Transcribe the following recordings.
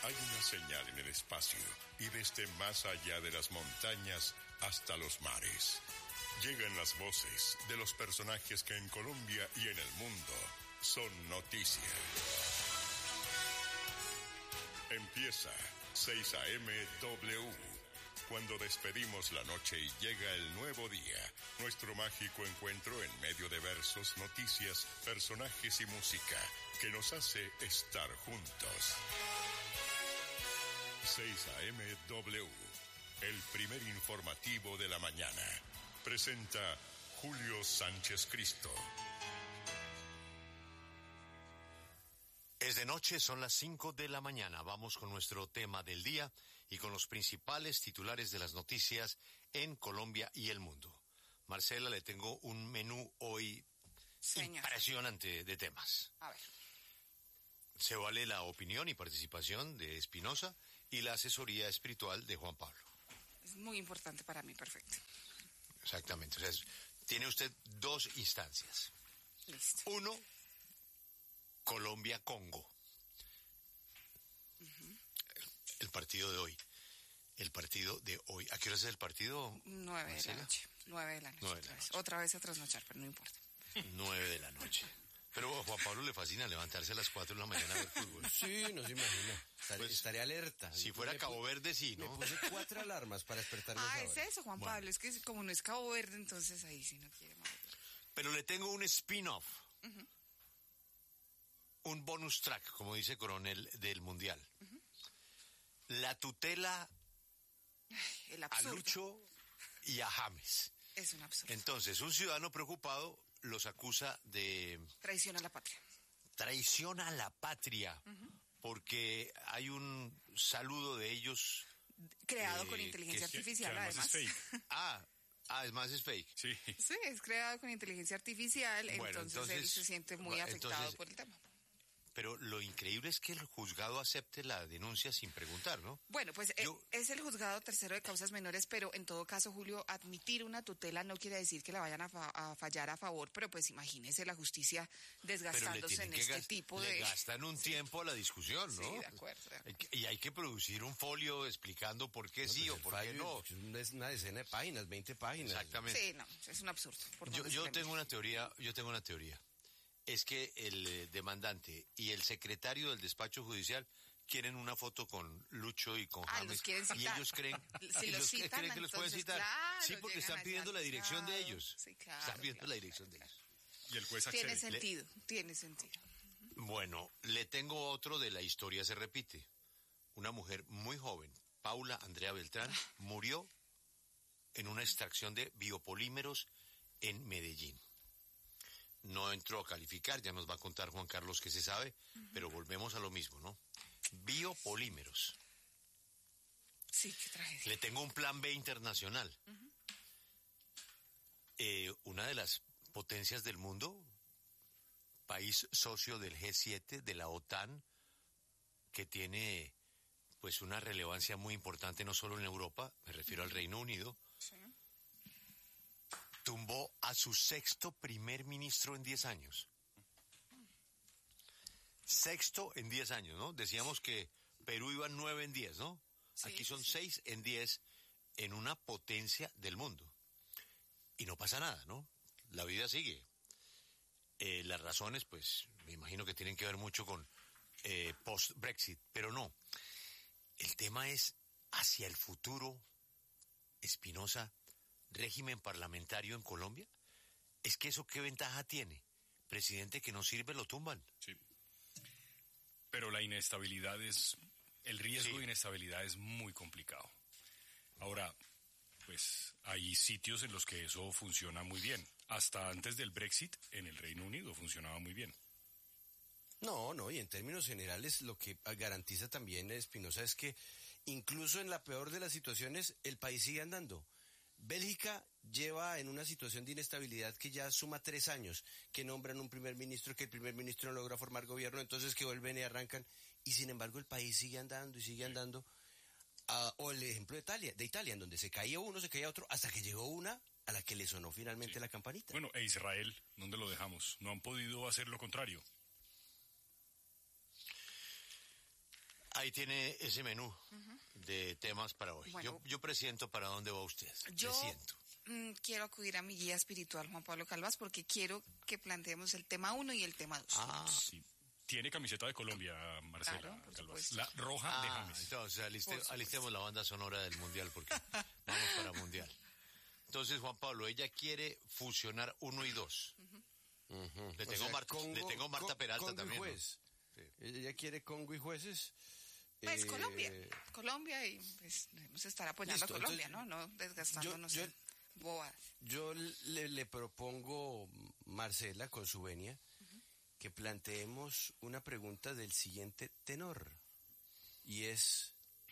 Hay una señal en el espacio y desde más allá de las montañas hasta los mares. Llegan las voces de los personajes que en Colombia y en el mundo son noticia. Empieza 6 a.m. W. Cuando despedimos la noche y llega el nuevo día, nuestro mágico encuentro en medio de versos, noticias, personajes y música que nos hace estar juntos. 6 a.m. W, el primer informativo de la mañana. Presenta Julio Sánchez Cristo. Es de noche, son las 5 de la mañana. Vamos con nuestro tema del día y con los principales titulares de las noticias en Colombia y el mundo. Marcela, le tengo un menú hoy impresionante de temas. A ver. Se vale la opinión y participación de Espinosa y la asesoría espiritual de Juan Pablo. Es muy importante para mí, perfecto. Exactamente. O sea, tiene usted dos instancias. Listo. Uno, Colombia-Congo. El partido de hoy. El partido de hoy. ¿A qué hora es el partido? 9 de la noche. 9 de la noche. Otra vez a trasnochar, pero no importa. 9 de la noche. Pero a Juan Pablo le fascina levantarse a las 4 de la mañana a ver fútbol. Sí, no se imagina. Estaré alerta. Si fuera Cabo Verde, sí, ¿no? Me puse 4 alarmas para despertarme. Es eso, Juan Pablo. Es que como no es Cabo Verde, entonces ahí sí no quiere más. Pero le tengo un spin-off. Un bonus track, como dice Coronel, del Mundial. La tutela a Lucho y a James. Es un absurdo. Entonces, un ciudadano preocupado los acusa de... Traición a la patria. Traición a la patria, porque hay un saludo de ellos... Creado con inteligencia artificial, que además. Es fake. Además es fake. Sí, es creado con inteligencia artificial, bueno, entonces él se siente muy afectado por el tema. Pero lo increíble es que el juzgado acepte la denuncia sin preguntar, ¿no? Bueno, pues es el juzgado tercero de causas menores, pero en todo caso, Julio, admitir una tutela no quiere decir que la vayan a fallar a favor, pero pues imagínese la justicia desgastándose en este tipo de... Le gastan un tiempo a la discusión, ¿no? Sí, de acuerdo. Y hay que producir un folio explicando por qué sí o por qué no. Es una decena de páginas, 20 páginas. Exactamente. Sí, no, es un absurdo. Yo tengo una teoría. Es que el demandante y el secretario del despacho judicial quieren una foto con Lucho y con James. Los quieren citar. Y ellos creen, creen que los pueden citar. Claro, sí, porque están pidiendo la dirección de ellos. Sí, claro. Están pidiendo la dirección de ellos. Y el juez accede. Tiene sentido. Bueno, le tengo otro de La historia se repite. Una mujer muy joven, Paula Andrea Beltrán, murió en una extracción de biopolímeros en Medellín. No entró a calificar, ya nos va a contar Juan Carlos qué se sabe, pero volvemos a lo mismo, ¿no? Biopolímeros. Sí, qué tragedia. Le tengo un plan B internacional. Una de las potencias del mundo, país socio del G7, de la OTAN, que tiene pues una relevancia muy importante no solo en Europa, me refiero al Reino Unido, sí. Tumbó a su 6º primer ministro en 10 años. 6º en 10 años, ¿no? Decíamos que Perú iba 9 en 10, ¿no? Sí, aquí son 6 en 10 en una potencia del mundo. Y no pasa nada, ¿no? La vida sigue. Las razones, pues, me imagino que tienen que ver mucho con post-Brexit, pero no. El tema es hacia el futuro, Espinosa, régimen parlamentario en Colombia. Es que eso, ¿qué ventaja tiene? Presidente que no sirve, lo tumban. Sí. Pero la inestabilidad el riesgo de inestabilidad es muy complicado. Ahora, pues hay sitios en los que eso funciona muy bien. Hasta antes del Brexit, en el Reino Unido funcionaba muy bien. No, y en términos generales lo que garantiza también Espinosa es que incluso en la peor de las situaciones el país sigue andando. Bélgica lleva en una situación de inestabilidad que ya suma 3 años, que nombran un primer ministro, que el primer ministro no logra formar gobierno, entonces que vuelven y arrancan, y sin embargo el país sigue andando y sigue andando. O el ejemplo de Italia, en donde se caía uno, se caía otro, hasta que llegó una a la que le sonó finalmente la campanita. Bueno, Israel, ¿dónde lo dejamos? No han podido hacer lo contrario. Ahí tiene ese menú de temas para hoy. Bueno, yo presiento para dónde va usted. Yo Presiento. quiero acudir a mi guía espiritual, Juan Pablo Calvas, porque quiero que planteemos el tema 1 y el tema 2. Sí. Tiene camiseta de Colombia, Marcela Claro, por Calvas. supuesto. La roja de James. Entonces supuesto. alistemos la banda sonora del Mundial porque vamos para Mundial. Entonces, Juan Pablo, ella quiere fusionar 1 y 2. Le tengo Marta Peralta Congo también. Y ¿no? juez. Sí. Ella quiere Congo y jueces. Pues Colombia y pues debemos estar apoyando listo, a Colombia, entonces, ¿no? No desgastándonos en bobadas. Yo le propongo, Marcela, con su venia, que planteemos una pregunta del siguiente tenor. Y es,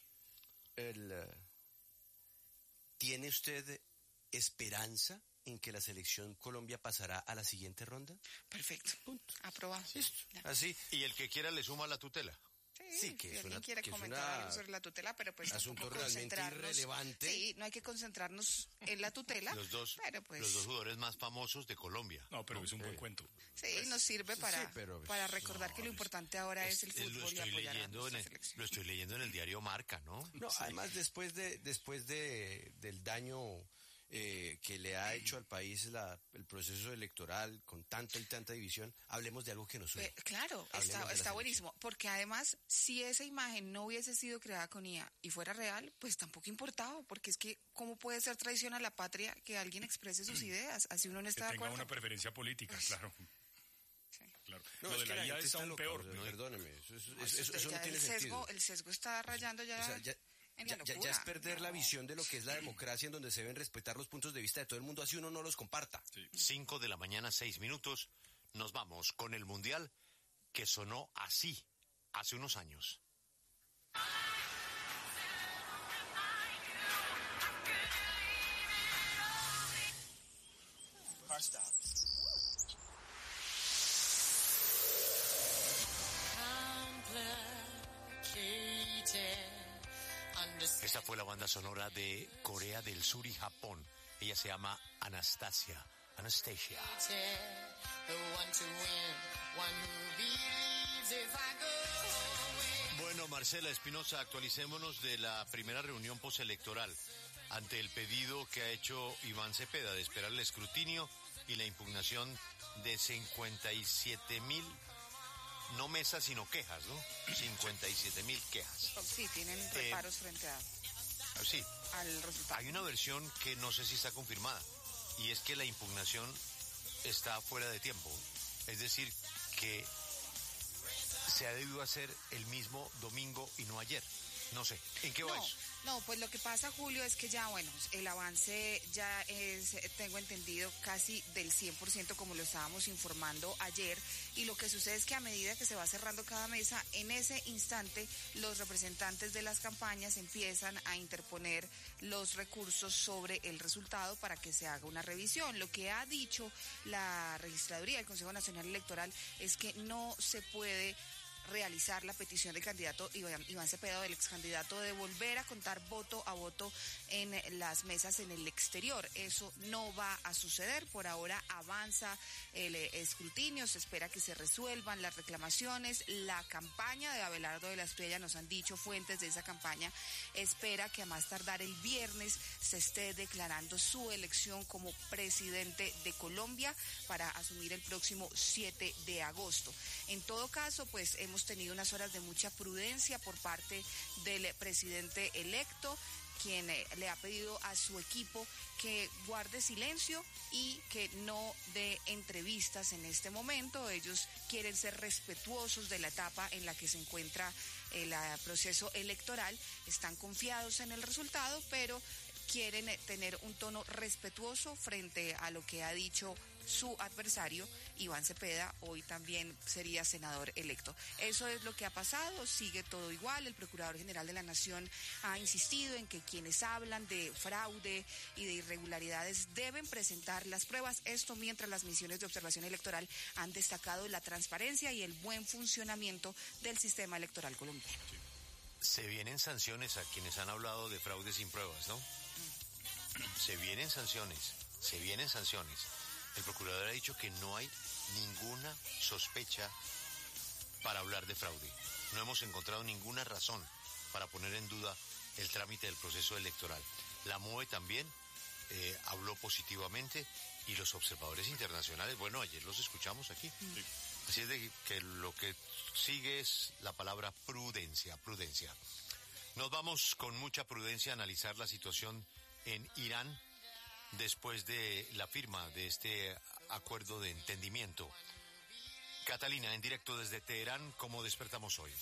¿tiene usted esperanza en que la selección Colombia pasará a la siguiente ronda? Perfecto. Punto. Aprobado. Listo. Ya. Así. Y el que quiera le suma la tutela. Sí, que si es alguien una- quiere que es comentar una- algo sobre la tutela, pero pues asunto tampoco realmente concentrarnos- irrelevante. Sí, no hay que concentrarnos en la tutela, Los dos jugadores más famosos de Colombia. No, pero es un buen cuento. sí, nos sirve para, pero, para recordar que lo importante ahora es el Lo fútbol y estoy apoyar a leyendo nuestra en selección. lo estoy leyendo en el diario Marca, ¿no? No, además después del daño que le ha hecho al país el proceso electoral con tanta y tanta división, hablemos de algo que nos une. Claro, Hablemos de la está selección. buenísimo, porque además, si esa imagen no hubiese sido creada con IA y fuera real, pues tampoco importaba, porque es que, ¿cómo puede ser traición a la patria que alguien exprese sus ideas? Así uno no Que está de tenga acuerdo. una preferencia política, claro. Sí. Claro. No, Lo es de que la la IA gente es está aún loca, peor. o sea, perdóneme, eso Ya no tiene sentido. el sesgo está rayando ya, O sea, ya en la ya locura. es perder la No. visión de lo que es la democracia, en donde se deben respetar los puntos de vista de todo el mundo, así uno no los comparta. 5 de la mañana, 6 minutos. Nos vamos con el Mundial que sonó así hace unos años. Esta fue la banda sonora de Corea del Sur y Japón. Ella se llama Anastasia. Bueno, Marcela Espinosa, actualicémonos de la primera reunión postelectoral ante el pedido que ha hecho Iván Cepeda de esperar el escrutinio y la impugnación de 57.000, no mesas, sino quejas, ¿no? 57.000 quejas. Sí, tienen reparos frente Sí, al resultado. hay una versión que no sé si está confirmada, y es que la impugnación está fuera de tiempo. Es decir, que se ha debido hacer el mismo domingo y no ayer. No sé, ¿en qué va eso? No, pues lo que pasa, Julio, es que ya, bueno, el avance ya es, tengo entendido, casi del 100%, como lo estábamos informando ayer, y lo que sucede es que a medida que se va cerrando cada mesa, en ese instante los representantes de las campañas empiezan a interponer los recursos sobre el resultado para que se haga una revisión. Lo que ha dicho la Registraduría del Consejo Nacional Electoral es que no se puede realizar la petición del candidato Iván Cepeda, del ex candidato, de volver a contar voto a voto en las mesas en el exterior. Eso no va a suceder. Por ahora avanza el escrutinio, se espera que se resuelvan las reclamaciones. La campaña de Abelardo de la Espriella, nos han dicho fuentes de esa campaña, espera que a más tardar el viernes se esté declarando su elección como presidente de Colombia para asumir el próximo 7 de agosto. En todo caso, pues hemos tenido unas horas de mucha prudencia por parte del presidente electo, quien le ha pedido a su equipo que guarde silencio y que no dé entrevistas en este momento. Ellos quieren ser respetuosos de la etapa en la que se encuentra el proceso electoral, están confiados en el resultado, pero quieren tener un tono respetuoso frente a lo que ha dicho su adversario, Iván Cepeda, hoy también sería senador electo. Eso es lo que ha pasado, sigue todo igual. El Procurador General de la Nación ha insistido en que quienes hablan de fraude y de irregularidades deben presentar las pruebas. Esto mientras las misiones de observación electoral han destacado la transparencia y el buen funcionamiento del sistema electoral colombiano. Se vienen sanciones a quienes han hablado de fraude sin pruebas, ¿no? Se vienen sanciones. El procurador ha dicho que no hay ninguna sospecha para hablar de fraude. No hemos encontrado ninguna razón para poner en duda el trámite del proceso electoral. La MOE también habló positivamente y los observadores internacionales, bueno, ayer los escuchamos aquí. Sí. Así es de que lo que sigue es la palabra prudencia. Nos vamos con mucha prudencia a analizar la situación en Irán después de la firma de este acuerdo de entendimiento. Catalina, en directo desde Teherán, ¿cómo despertamos hoy?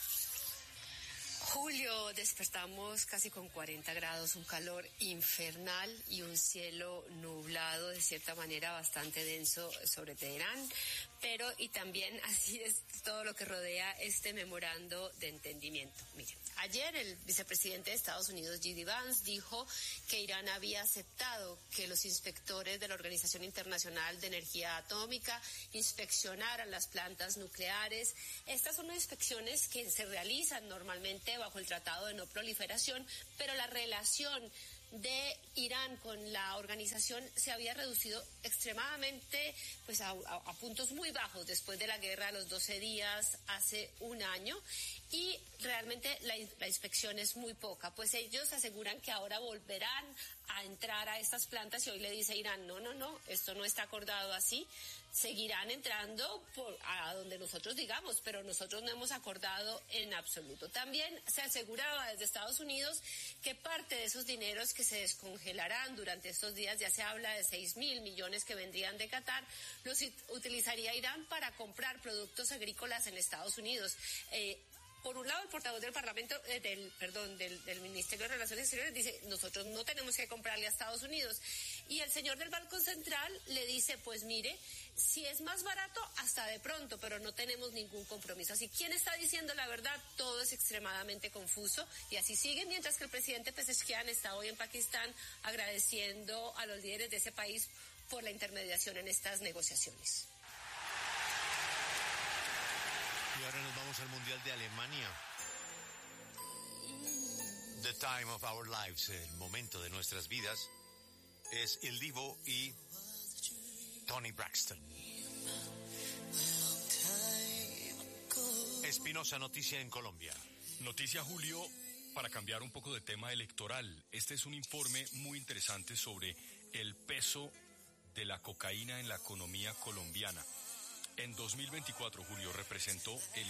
Julio, despertamos casi con 40 grados, un calor infernal y un cielo nublado, de cierta manera bastante denso sobre Teherán, pero y también así es todo lo que rodea este memorando de entendimiento. Miren, ayer el vicepresidente de Estados Unidos, J.D. Vance, dijo que Irán había aceptado que los inspectores de la Organización Internacional de Energía Atómica inspeccionaran las plantas nucleares. Estas son inspecciones que se realizan normalmente bajo el Tratado de No Proliferación, pero la relación de Irán con la organización se había reducido extremadamente, pues a puntos muy bajos después de la guerra de los 12 días hace un año, y realmente la inspección es muy poca, pues ellos aseguran que ahora volverán a entrar a estas plantas y hoy le dice Irán, no, esto no está acordado así, seguirán entrando a donde nosotros digamos, pero nosotros no hemos acordado en absoluto. También se aseguraba desde Estados Unidos que parte de esos dineros que se descongelarán durante estos días, ya se habla de 6.000 millones que vendrían de Qatar, los utilizaría Irán para comprar productos agrícolas en Estados Unidos. Por un lado, el portavoz del Parlamento, del Ministerio de Relaciones Exteriores dice, nosotros no tenemos que comprarle a Estados Unidos. Y el señor del Banco Central le dice, pues mire, si es más barato, hasta de pronto, pero no tenemos ningún compromiso. Así, ¿quién está diciendo la verdad? Todo es extremadamente confuso y así sigue, mientras que el presidente Pezeshkian está hoy en Pakistán agradeciendo a los líderes de ese país por la intermediación en estas negociaciones. Y ahora nos vamos al Mundial de Alemania. The time of our lives, el momento de nuestras vidas, es Il Divo y Toni Braxton. Espinosa, noticia en Colombia. Noticia, Julio, para cambiar un poco de tema electoral. Este es un informe muy interesante sobre el peso de la cocaína en la economía colombiana. En 2024, Julio, representó el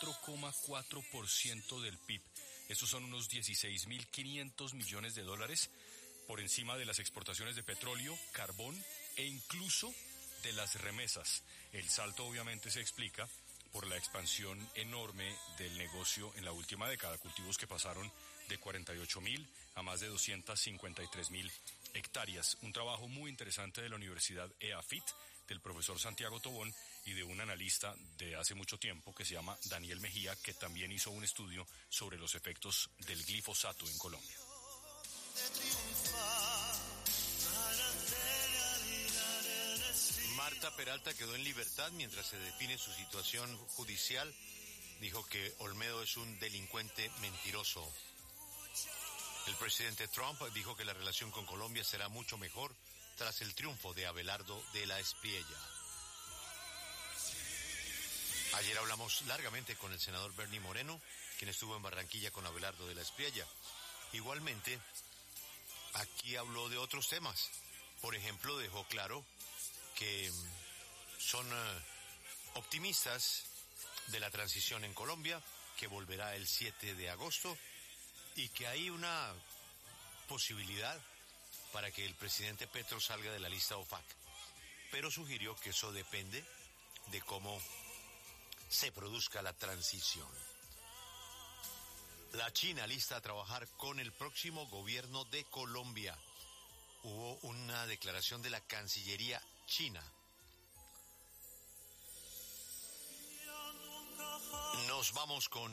4,4% del PIB. Estos son unos 16.500 millones de dólares, por encima de las exportaciones de petróleo, carbón e incluso de las remesas. El salto obviamente se explica por la expansión enorme del negocio en la última década, cultivos que pasaron de 48.000 a más de 253.000 hectáreas. Un trabajo muy interesante de la Universidad EAFIT, del profesor Santiago Tobón y de un analista de hace mucho tiempo que se llama Daniel Mejía, que también hizo un estudio sobre los efectos del glifosato en Colombia. Marta Peralta quedó en libertad mientras se define su situación judicial. Dijo que Olmedo es un delincuente mentiroso. El presidente Trump dijo que la relación con Colombia será mucho mejor tras el triunfo de Abelardo de la Espriella. Ayer hablamos largamente con el senador Bernie Moreno, quien estuvo en Barranquilla con Abelardo de la Espriella. Igualmente, aquí habló de otros temas. Por ejemplo, dejó claro que son optimistas de la transición en Colombia, que volverá el 7 de agosto, y que hay una posibilidad para que el presidente Petro salga de la lista OFAC. Pero sugirió que eso depende de cómo se produzca la transición. La China lista a trabajar con el próximo gobierno de Colombia. Hubo una declaración de la Cancillería china. Nos vamos con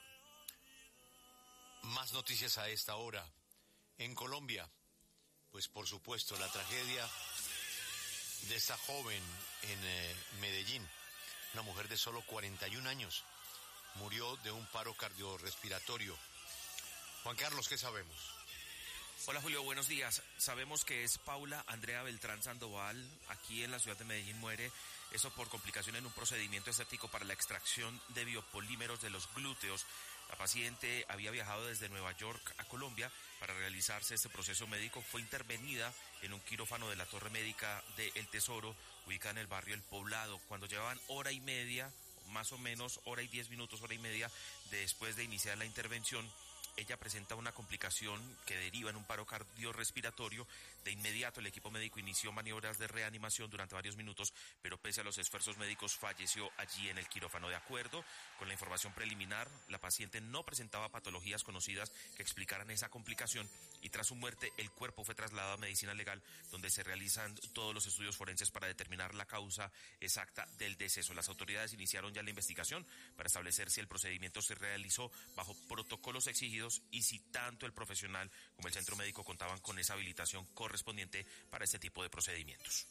más noticias a esta hora. En Colombia, pues por supuesto, la tragedia de esta joven en Medellín, una mujer de solo 41 años, murió de un paro cardiorrespiratorio. Juan Carlos, ¿qué sabemos? Hola Julio, buenos días. Sabemos que es Paula Andrea Beltrán Sandoval, aquí en la ciudad de Medellín, muere, eso por complicación en un procedimiento estético para la extracción de biopolímeros de los glúteos. La paciente había viajado desde Nueva York a Colombia para realizarse este proceso médico. Fue intervenida en un quirófano de la Torre Médica de El Tesoro, ubicada en el barrio El Poblado, cuando llevaban hora y media, más o menos hora y 10 minutos, hora y media después de iniciar la intervención. Ella presenta una complicación que deriva en un paro cardiorrespiratorio. De inmediato el equipo médico inició maniobras de reanimación durante varios minutos, pero pese a los esfuerzos médicos falleció allí en el quirófano. De acuerdo con la información preliminar, la paciente no presentaba patologías conocidas que explicaran esa complicación y tras su muerte el cuerpo fue trasladado a medicina legal, donde se realizan todos los estudios forenses para determinar la causa exacta del deceso. Las autoridades iniciaron ya la investigación para establecer si el procedimiento se realizó bajo protocolos exigidos y si tanto el profesional como el centro médico contaban con esa habilitación correspondiente para este tipo de procedimientos.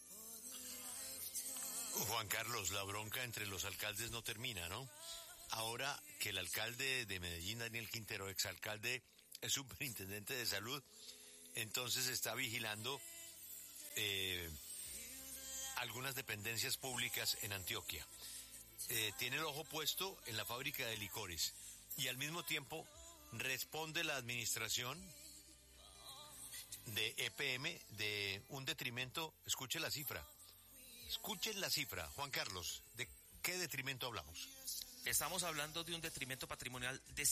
Juan Carlos, la bronca entre los alcaldes no termina, ¿no? Ahora que el alcalde de Medellín, Daniel Quintero, exalcalde, es superintendente de salud, entonces está vigilando algunas dependencias públicas en Antioquia. Tiene el ojo puesto en la fábrica de licores y al mismo tiempo responde la administración de EPM de un detrimento. Escuchen la cifra, Juan Carlos, ¿de qué detrimento hablamos? Estamos hablando de un detrimento patrimonial de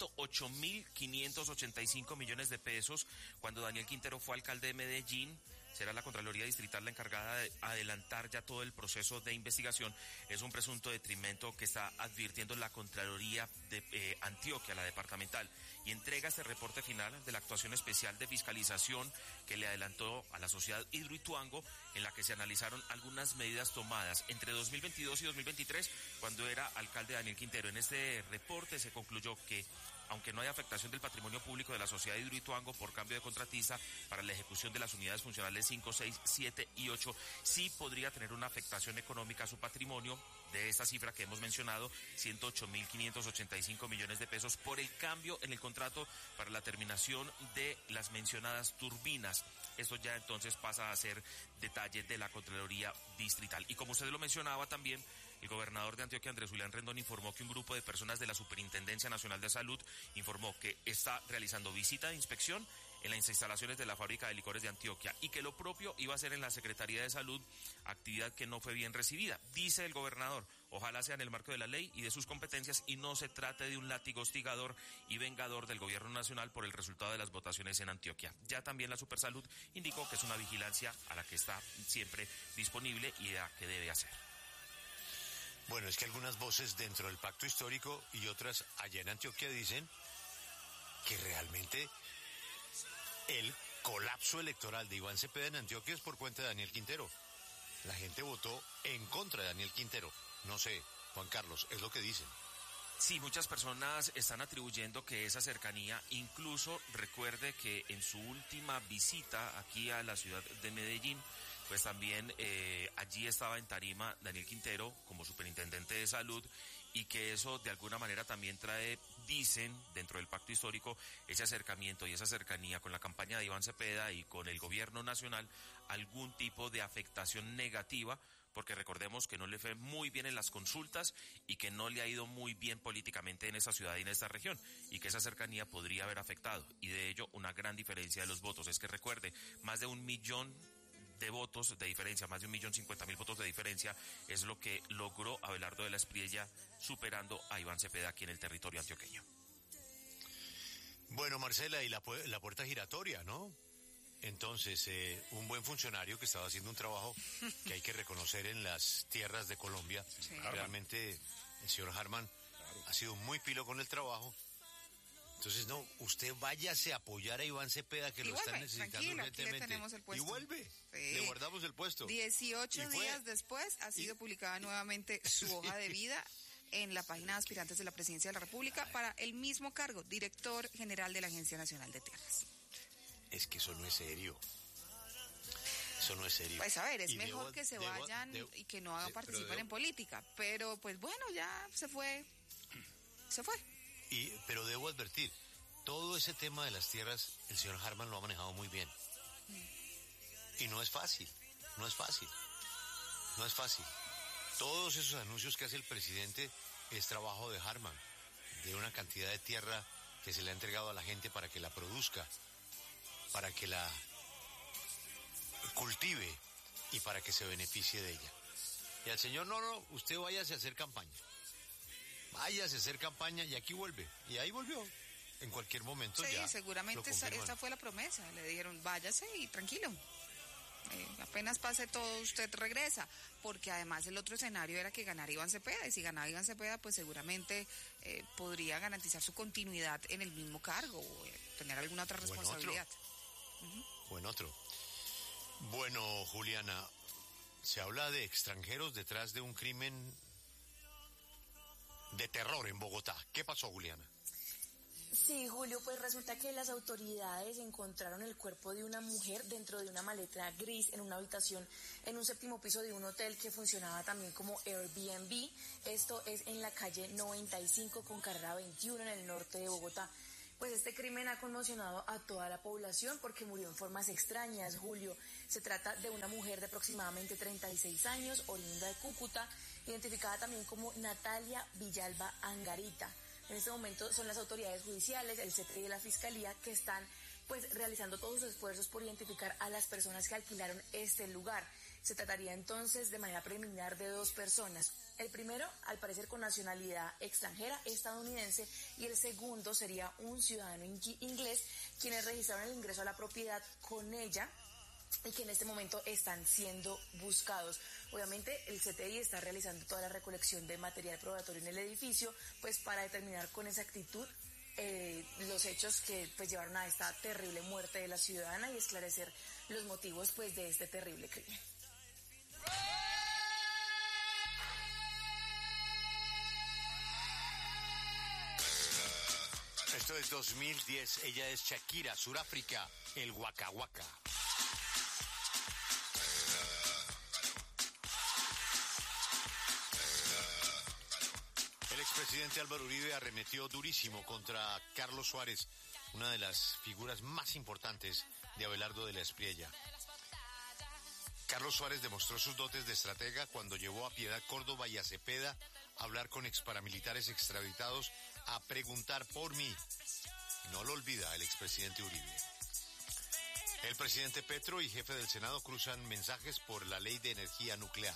108.585 millones de pesos. Cuando Daniel Quintero fue alcalde de Medellín, será la Contraloría Distrital la encargada de adelantar ya todo el proceso de investigación. Es un presunto detrimento que está advirtiendo la Contraloría de Antioquia, la departamental, y entrega este reporte final de la actuación especial de fiscalización que le adelantó a la sociedad Hidroituango, en la que se analizaron algunas medidas tomadas entre 2022 y 2023, cuando era alcalde Daniel Quintero. En este reporte se concluyó que, aunque no hay afectación del patrimonio público de la sociedad Hidroituango por cambio de contratista para la ejecución de las unidades funcionales 5, 6, 7 y 8, sí podría tener una afectación económica a su patrimonio de esta cifra que hemos mencionado, 108.585 millones de pesos, por el cambio en el contrato para la terminación de las mencionadas turbinas. Eso ya entonces pasa a ser detalle de la Contraloría Distrital. Y como usted lo mencionaba también, el gobernador de Antioquia, Andrés Julián Rendón, informó que un grupo de personas de la Superintendencia Nacional de Salud informó que está realizando visita de inspección en las instalaciones de la fábrica de licores de Antioquia y que lo propio iba a ser en la Secretaría de Salud, actividad que no fue bien recibida. Dice el gobernador, ojalá sea en el marco de la ley y de sus competencias y no se trate de un látigo hostigador y vengador del gobierno nacional por el resultado de las votaciones en Antioquia. Ya también la Supersalud indicó que es una vigilancia a la que está siempre disponible y a que debe hacer. Bueno, es que algunas voces dentro del pacto histórico y otras allá en Antioquia dicen que realmente el colapso electoral de Iván Cepeda en Antioquia es por cuenta de Daniel Quintero. La gente votó en contra de Daniel Quintero. No sé, Juan Carlos, es lo que dicen. Sí, muchas personas están atribuyendo que esa cercanía, incluso recuerde que en su última visita aquí a la ciudad de Medellín, pues también allí estaba en tarima Daniel Quintero como superintendente de salud, y que eso de alguna manera también trae, dicen, dentro del pacto histórico, ese acercamiento y esa cercanía con la campaña de Iván Cepeda y con el gobierno nacional, algún tipo de afectación negativa, porque recordemos que no le fue muy bien en las consultas y que no le ha ido muy bien políticamente en esa ciudad y en esta región, y que esa cercanía podría haber afectado, y de ello una gran diferencia de los votos. Es que recuerde, más de 1 millón de votos de diferencia, más de 1.050.000 votos de diferencia, es lo que logró Abelardo de la Espriella, superando a Iván Cepeda aquí en el territorio antioqueño. Bueno, Marcela, y la puerta giratoria, ¿no? Entonces, un buen funcionario que estaba haciendo un trabajo que hay que reconocer en las tierras de Colombia. Sí. Realmente, el señor Harman ha sido muy pilo con el trabajo. Entonces, no, usted váyase a apoyar a Iván Cepeda, que y lo están necesitando urgentemente. Y vuelve, sí. Le guardamos el puesto. 18 días después ha sido publicada nuevamente su hoja de vida en la página de aspirantes de la Presidencia de la República para el mismo cargo, director general de la Agencia Nacional de Tierras. Es que eso no es serio. Eso no es serio. Pues a ver, es mejor que se vayan y que no hagan participar en política, pero pues bueno, ya se fue. Pero debo advertir, todo ese tema de las tierras, el señor Harman lo ha manejado muy bien. Y no es fácil, no es fácil, no es fácil. Todos esos anuncios que hace el presidente es trabajo de Harman, de una cantidad de tierra que se le ha entregado a la gente para que la produzca, para que la cultive y para que se beneficie de ella. Y al señor, no, usted váyase a hacer campaña. Váyase a hacer campaña y aquí vuelve. Y ahí volvió. En cualquier momento sí, ya. Sí, seguramente esa fue la promesa. Le dijeron, váyase y tranquilo. Apenas pase todo, usted regresa. Porque además el otro escenario era que ganara Iván Cepeda. Y si ganaba Iván Cepeda, pues seguramente podría garantizar su continuidad en el mismo cargo o tener alguna otra responsabilidad. O en otro. Bueno, Juliana, se habla de extranjeros detrás de un crimen de terror en Bogotá. ¿Qué pasó, Juliana? Sí, Julio, pues resulta que las autoridades encontraron el cuerpo de una mujer dentro de una maleta gris en una habitación en un 7º piso de un hotel que funcionaba también como Airbnb. Esto es en la calle 95 con carrera 21 en el norte de Bogotá. Pues este crimen ha conmocionado a toda la población porque murió en formas extrañas, Julio. Se trata de una mujer de aproximadamente 36 años, oriunda de Cúcuta, identificada también como Natalia Villalba Angarita. En este momento son las autoridades judiciales, el CTI de la Fiscalía, que están pues realizando todos sus esfuerzos por identificar a las personas que alquilaron este lugar. Se trataría entonces de manera preliminar de 2 personas. El primero, al parecer con nacionalidad extranjera, estadounidense, y el segundo sería un ciudadano inglés, quienes registraron el ingreso a la propiedad con ella y que en este momento están siendo buscados. Obviamente el CTI está realizando toda la recolección de material probatorio en el edificio, pues para determinar con exactitud los hechos que pues llevaron a esta terrible muerte de la ciudadana y esclarecer los motivos pues de este terrible crimen. Esto es 2010, ella es Shakira, Suráfrica, el Waka Waka. El expresidente Álvaro Uribe arremetió durísimo contra Carlos Suárez, una de las figuras más importantes de Abelardo de la Espriella. Carlos Suárez demostró sus dotes de estratega cuando llevó a Piedad Córdoba y a Cepeda a hablar con exparamilitares extraditados a preguntar por mí. No lo olvida el expresidente Uribe. El presidente Petro y jefe del Senado cruzan mensajes por la ley de energía nuclear.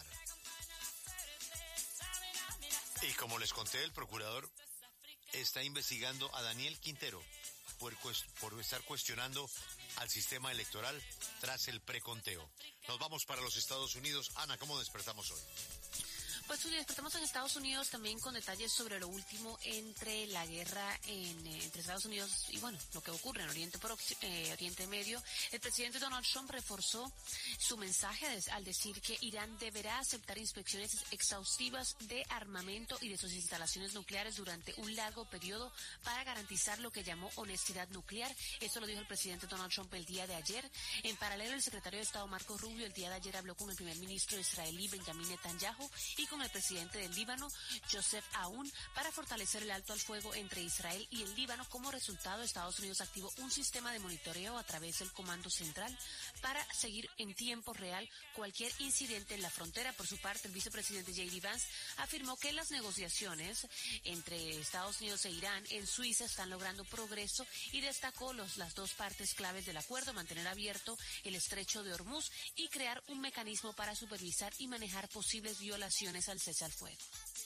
Y como les conté, el procurador está investigando a Daniel Quintero por estar cuestionando al sistema electoral tras el preconteo. Nos vamos para los Estados Unidos. Ana, ¿cómo despertamos hoy? Pues despertamos en Estados Unidos también con detalles sobre lo último entre la guerra entre Estados Unidos y bueno, lo que ocurre en Oriente Medio. El presidente Donald Trump reforzó su mensaje al decir que Irán deberá aceptar inspecciones exhaustivas de armamento y de sus instalaciones nucleares durante un largo periodo para garantizar lo que llamó honestidad nuclear. Eso lo dijo el presidente Donald Trump el día de ayer. En paralelo, el secretario de Estado Marco Rubio el día de ayer habló con el primer ministro israelí Benjamin Netanyahu y con el presidente del Líbano, Joseph Aoun, para fortalecer el alto al fuego entre Israel y el Líbano. Como resultado, Estados Unidos activó un sistema de monitoreo a través del Comando Central para seguir en tiempo real cualquier incidente en la frontera. Por su parte, el vicepresidente J.D. Vance afirmó que las negociaciones entre Estados Unidos e Irán en Suiza están logrando progreso y destacó las 2 partes claves del acuerdo: mantener abierto el estrecho de Hormuz y crear un mecanismo para supervisar y manejar posibles violaciones al cese al fuego.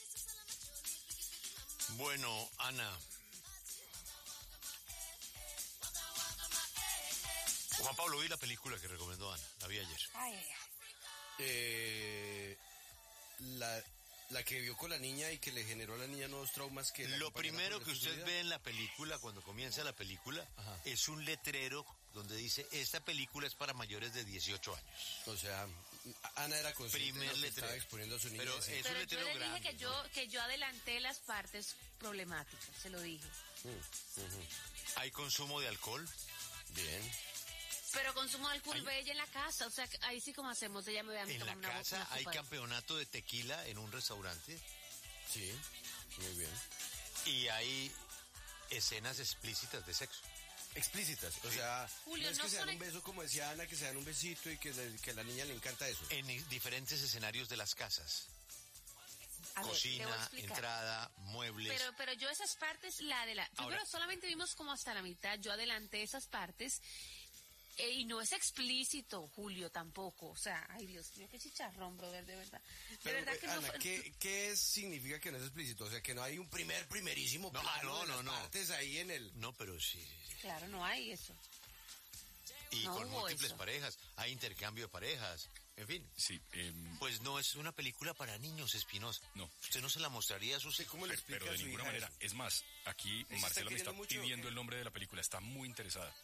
Bueno, Ana, Juan Pablo, vi la película que recomendó Ana, la vi ayer. La que vio con la niña y que le generó a la niña nuevos traumas que... Lo primero que usted ve en la película, cuando comienza la película, es un letrero donde dice, esta película es para mayores de 18 años. O sea, Ana era consciente de lo que estaba exponiendo a su niña. Pero es un letrero yo le grande. dije que yo adelanté las partes problemáticas, se lo dije. ¿Hay consumo de alcohol? Bien. Pero consumo de alcohol ve ella en la casa, o sea, ahí sí como hacemos, ella me ve a mí ¿En tomar la una casa una hay copa. campeonato de tequila en un restaurante? Sí, muy bien. Y hay escenas explícitas de sexo. Explícitas, o sea, Julio, no es que no se dan son un beso como decía Ana, que se dan un besito y que a la niña le encanta eso. En diferentes escenarios de las casas. A ver, te voy a Cocina, explicar. entrada, muebles. Pero yo esas partes, primero solamente vimos como hasta la mitad, yo adelanté esas partes, y no es explícito, Julio, tampoco, o sea, ay Dios mío, qué chicharrón, brother, de verdad. De Pero, verdad que Ana, no. ¿qué significa que no es explícito? O sea, que no hay un primerísimo No, plano de las no. partes ahí en el... No, pero sí. Claro, no hay eso. Y No con hubo múltiples eso. parejas. Hay intercambio de parejas. En fin. Sí, Pues no es una película para niños, Espinosa. No. Usted no se la mostraría a sus hijos. ¿Cómo le explica pero a de su ninguna hija manera. eso? Es más, aquí está Marcela me está queriendo mucho? pidiendo el nombre de la película. Está muy interesada.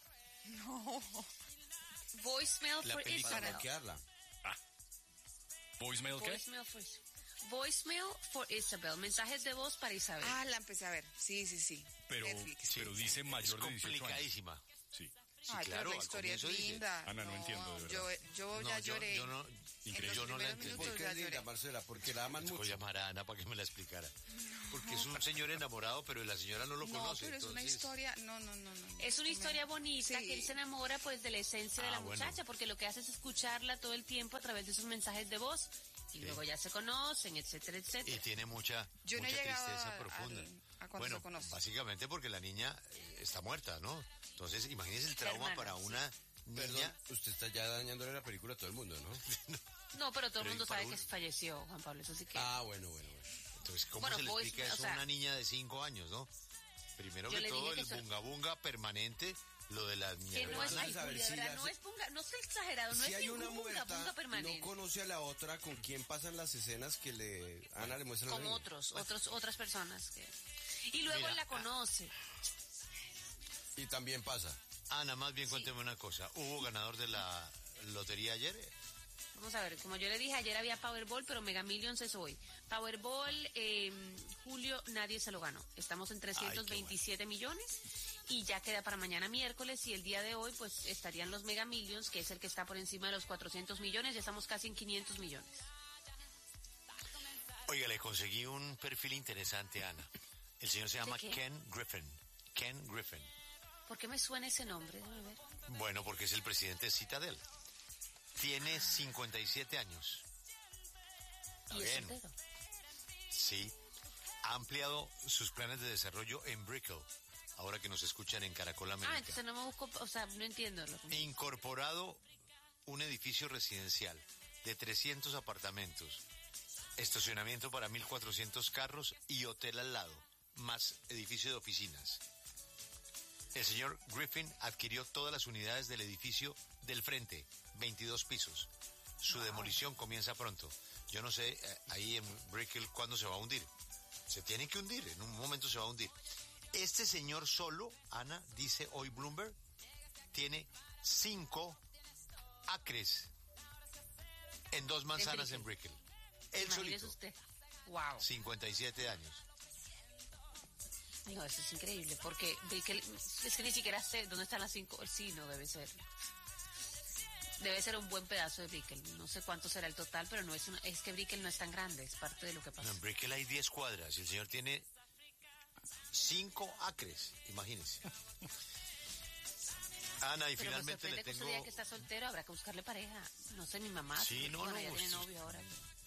Voicemail La for película, para Isabel. bloquearla. ¿Voicemail qué? Voicemail for Isabel. Mensajes de voz para Isabel. Ah, la empecé a ver. Sí. Pero Netflix. dice Es mayor de 18 años. complicadísima. Sí. Sí, Ay, claro, pero la al historia es comienzo dice- linda. Ana, no entiendo, de verdad. Yo No, ya lloré. yo no, Increíble. yo no la primeros entendí. minutos ¿Por qué ya es linda, lloré. Marcela? Porque la aman Voy a mucho. llamar a Ana para que me la explicara. Porque es un señor enamorado, pero la señora no lo No, conoce. pero es una entonces- historia. No. Es una historia bonita Sí. que él se enamora pues de la esencia de Ah, la bueno. muchacha, porque lo que hace es escucharla todo el tiempo a través de sus mensajes de voz y luego ya se conocen, etcétera, Y etcétera. tiene mucha, Yo no he mucha llegado tristeza a- profunda. a cuando Bueno, se conocen. básicamente porque la niña está muerta, ¿no? Entonces, imagínese el trauma Hermana, para sí. una Perdón, niña. usted está ya dañándole la película a todo el mundo, ¿no? No, pero todo el Pero mundo para sabe un- que falleció Juan Pablo, eso sí que... Ah, bueno. Entonces, ¿cómo Bueno, se le pues, explica eso o sea, a una niña de 5 años, no? Primero yo que le todo, dije el que eso- bunga bunga permanente, lo de la niña. que no es, Entonces, ay, a ver, Julio, de si verdad, la- no es bunga, no es exagerado, no Si es hay ningún una bunga muerta, permanente. no conoce a la otra con quien pasan las escenas que Ana le muestra a la Con niña. otras personas que... Y luego Mira, él la conoce. Y también pasa. Ana, más bien cuénteme una cosa. ¿Hubo ganador de la lotería ayer? Vamos a ver, como yo le dije, ayer había Powerball, pero Mega Millions es hoy. Powerball, Julio, nadie se lo ganó. Estamos en 327 millones y ya queda para mañana miércoles y el día de hoy pues estarían los Mega Millions, que es el que está por encima de los 400 millones, ya estamos casi en 500 millones. Oiga, le conseguí un perfil interesante, Ana. El señor se llama qué? Ken Griffin. Ken Griffin. ¿Por qué me suena ese nombre? Déjame ver. Bueno, porque es el presidente de Citadel. Tiene 57 años. Y es bien. soltero. Sí. Ha ampliado sus planes de desarrollo en Brickell, ahora que nos escuchan en Caracol América. Ah, entonces no me busco, o sea, no entiendo. Incorporado un edificio residencial de 300 apartamentos, estacionamiento para 1.400 carros y hotel al lado, más edificio de oficinas. El señor Griffin adquirió todas las unidades del edificio del frente, 22 pisos. Su demolición comienza pronto. Yo no sé, ahí en Brickell, ¿cuándo se va a hundir? Se tiene que hundir, en un momento se va a hundir. Este señor solo, Ana, dice hoy Bloomberg, tiene 5 acres en 2 manzanas en Brickell. Él Imagínese solito, usted. Wow. 57 años. No, eso es increíble, porque Brickell, es que ni siquiera sé dónde están las 5. Sí, no, debe ser. Debe ser un buen pedazo de Brickell. No sé cuánto será el total, pero no es es que Brickell no es tan grande, es parte de lo que pasa. No, en Brickell hay 10 cuadras y el señor tiene 5 acres, imagínense. Ana, y Pero me finalmente sorprende le que usted tengo... diga que está soltero, habrá que buscarle pareja. No sé, mi mamá. Sí, no, bueno, no, ya tiene sí. novio ahora.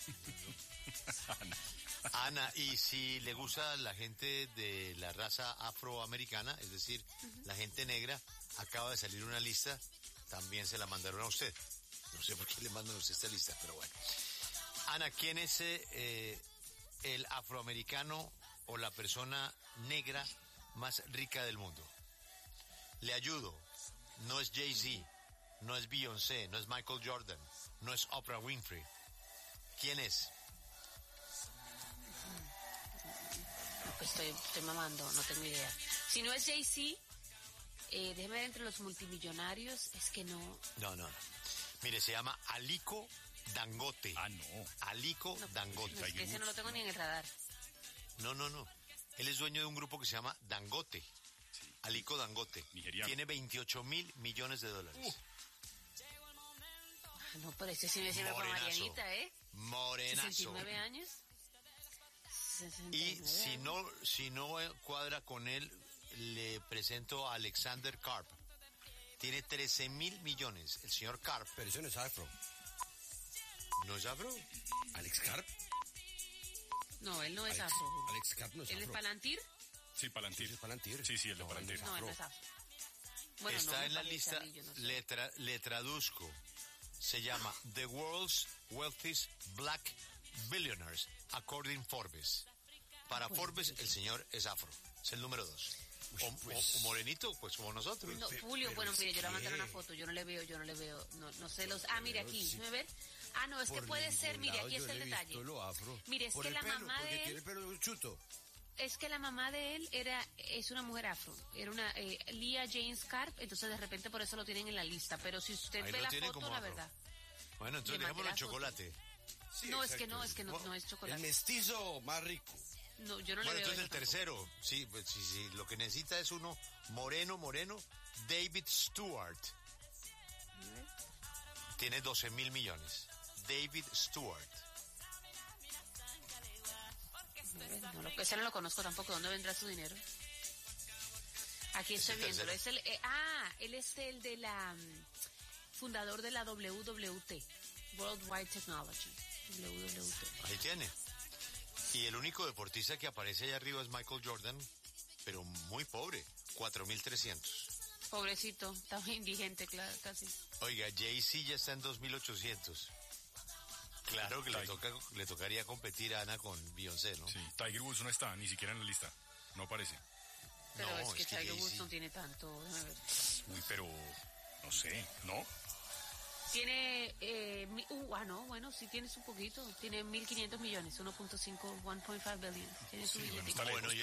Ana, y si le gusta la gente de la raza afroamericana, es decir, la gente negra, acaba de salir una lista, también se la mandaron a usted. No sé por qué le mandan a usted esta lista, pero bueno. Ana, ¿quién es el afroamericano o la persona negra más rica del mundo? Le ayudo. No es Jay-Z, no es Beyoncé, no es Michael Jordan, no es Oprah Winfrey. ¿Quién es? No, pues estoy mamando, no tengo idea. Si no es Jay-Z, déjeme ver entre los multimillonarios, es que no. No. Mire, se llama Aliko Dangote. Ah, no. Aliko Dangote. No, es que ese no lo tengo ni en el radar. No. Él es dueño de un grupo que se llama Dangote. Aliko Dangote. Nigeriano. Tiene 28.000 millones de dólares. Ah, no, pero ese sí me sirve para Morenazo. Marianita, ¿eh? Morenazo. 69 años. Y 69 si no cuadra con él le presento a Alexander Karp. Tiene 13.000 millones. El señor Karp. Pero eso no es afro. ¿No es afro? ¿Alex Karp? No, él no es afro. Alex Karp no es ¿Él afro. es Palantir? Sí, Palantir. ¿Es Palantir? Sí, el de Palantir. No, él no es afro. Bueno, Está no, me en la parece lista, a mí, yo no sé. le traduzco. Se llama The World's Wealthiest Black Billionaires, according Forbes. Para Forbes, el señor es afro. Es el número 2. O morenito, pues como nosotros. No, Julio, bueno, mire, yo le voy a mandar una foto, yo no le veo, no sé los... Ah, mire aquí, ¿me ver? Ah, no, es que puede ser, mire, aquí está el detalle. Mire, es que la mamá de él... Tiene el pelo chuto. Es que la mamá de él es una mujer afro, era una Leah James Karp, entonces de repente por eso lo tienen en la lista, pero si usted Ahí ve lo la tiene foto, como la afro. verdad. Bueno, entonces Le dejémoslo mandé en la chocolate. Sí, No, exacto. es que no es El chocolate. mestizo más rico. No, yo no le Bueno, veo entonces el eso tampoco. tercero. Sí, pues sí, lo que necesita es uno moreno, David Stewart. Tiene 12.000 millones. David Stewart. No, ese no lo conozco tampoco. ¿Dónde vendrá su dinero? Aquí estoy viéndolo. Es él es el de la fundador de la WWT, Worldwide Technology. WWT. Ahí tiene. Y el único deportista que aparece allá arriba es Michael Jordan, pero muy pobre, 4.300. Pobrecito, está muy indigente, claro, casi. Oiga, Jay-Z ya está en 2.800. Claro que le tocaría competir a Ana con Beyoncé, ¿no? Sí, Tiger Woods no está ni siquiera en la lista. No aparece. Pero No, es que Tiger Jay-Z. Woods no tiene tanto, déjame ver. Uy, pero no sé, ¿no? Tiene, no, bueno, sí tienes un poquito. Tiene 1.500 millones, 1.5 billion. Tiene su Sí, bueno, billete. está lejos, Bueno,